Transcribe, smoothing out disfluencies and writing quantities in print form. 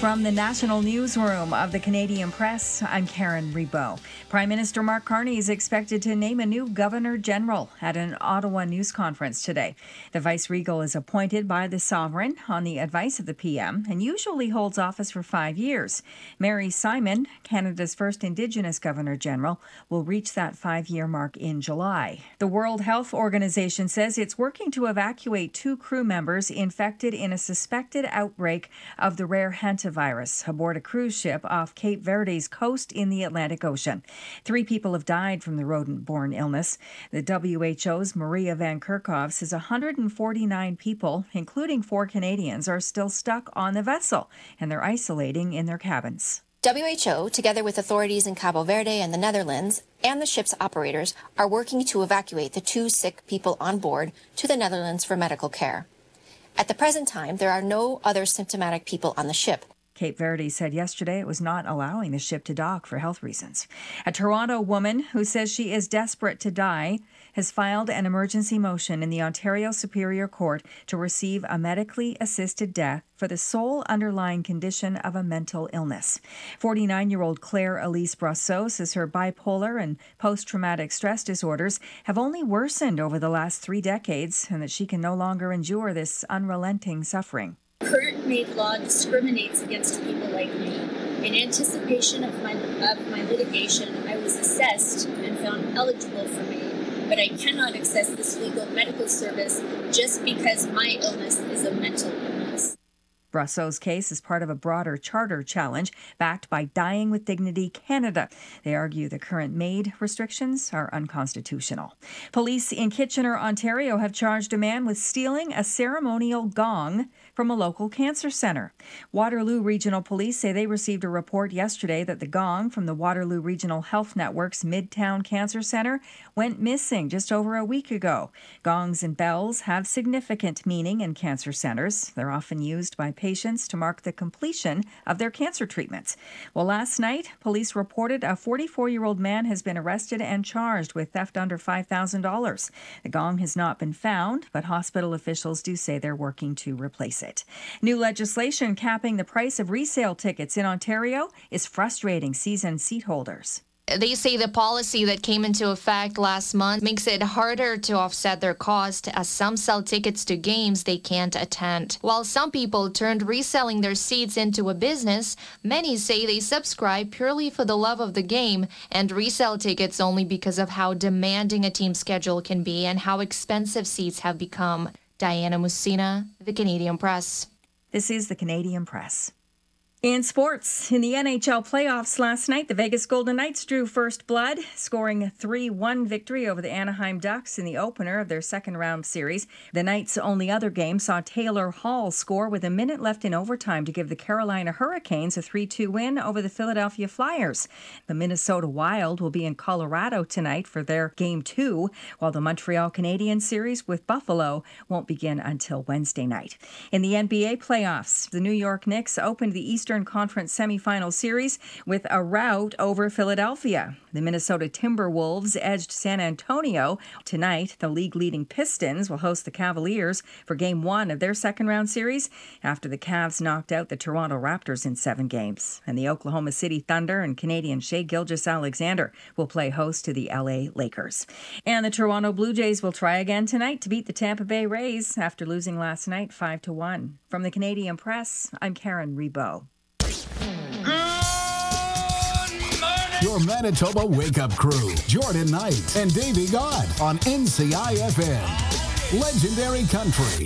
From the National Newsroom of the Canadian Press, I'm Karen Rebow. Prime Minister Mark Carney is expected to name a new Governor-General at an Ottawa news conference today. The Vice-Regal is appointed by the Sovereign on the advice of the PM and usually holds office for 5 years. Mary Simon, Canada's first Indigenous Governor-General, will reach that 5-year mark in July. The World Health Organization says it's working to evacuate 2 crew members infected in a suspected outbreak of the rare hantavirus aboard a cruise ship off Cape Verde's coast in the Atlantic Ocean. 3 people have died from the rodent-borne illness. The WHO's Maria Van Kerkhove says 149 people, including 4 Canadians, are still stuck on the vessel, and they're isolating in their cabins. WHO, together with authorities in Cabo Verde and the Netherlands, and the ship's operators, are working to evacuate the 2 sick people on board to the Netherlands for medical care. At the present time, there are no other symptomatic people on the ship. Cape Verde said yesterday it was not allowing the ship to dock for health reasons. A Toronto woman who says she is desperate to die has filed an emergency motion in the Ontario Superior Court to receive a medically assisted death for the sole underlying condition of a mental illness. 49-year-old Claire Elise Brosseau says her bipolar and post-traumatic stress disorders have only worsened over the last 3 decades and that she can no longer endure this unrelenting suffering. Current Maid law discriminates against people like me. In anticipation of my litigation, I was assessed and found eligible for Maid, but I cannot access this legal medical service just because my illness is a mental illness. Brosseau's case is part of a broader charter challenge backed by Dying with Dignity Canada. They argue the current Maid restrictions are unconstitutional. Police in Kitchener, Ontario have charged a man with stealing a ceremonial gong from a local cancer centre. Waterloo Regional Police say they received a report yesterday that the gong from the Waterloo Regional Health Network's Midtown Cancer Centre went missing just over a week ago. Gongs and bells have significant meaning in cancer centres. They're often used by patients to mark the completion of their cancer treatments. Well, last night, police reported a 44-year-old man has been arrested and charged with theft under $5,000. The gong has not been found, but hospital officials do say they're working to replace it. New legislation capping the price of resale tickets in Ontario is frustrating season seat holders. They say the policy that came into effect last month makes it harder to offset their cost as some sell tickets to games they can't attend. While some people turned reselling their seats into a business, many say they subscribe purely for the love of the game and resell tickets only because of how demanding a team schedule can be and how expensive seats have become. Diana Musina, The Canadian Press. This is The Canadian Press. In sports, in the NHL playoffs last night, the Vegas Golden Knights drew first blood, scoring a 3-1 victory over the Anaheim Ducks in the opener of their second-round series. The Knights' only other game saw Taylor Hall score with a minute left in overtime to give the Carolina Hurricanes a 3-2 win over the Philadelphia Flyers. The Minnesota Wild will be in Colorado tonight for their Game 2, while the Montreal Canadiens series with Buffalo won't begin until Wednesday night. In the NBA playoffs, the New York Knicks opened the Eastern Conference semifinal series with a rout over Philadelphia. The Minnesota Timberwolves edged San Antonio. Tonight, the league-leading Pistons will host the Cavaliers for Game 1 of their second-round series after the Cavs knocked out the Toronto Raptors in 7 games. And the Oklahoma City Thunder and Canadian Shai Gilgeous-Alexander will play host to the LA Lakers. And the Toronto Blue Jays will try again tonight to beat the Tampa Bay Rays after losing last night 5-1. From the Canadian Press, I'm Karen Rebow. Your Manitoba Wake-Up Crew, Jordan Knight and Davey God on NCIFM. Legendary Country.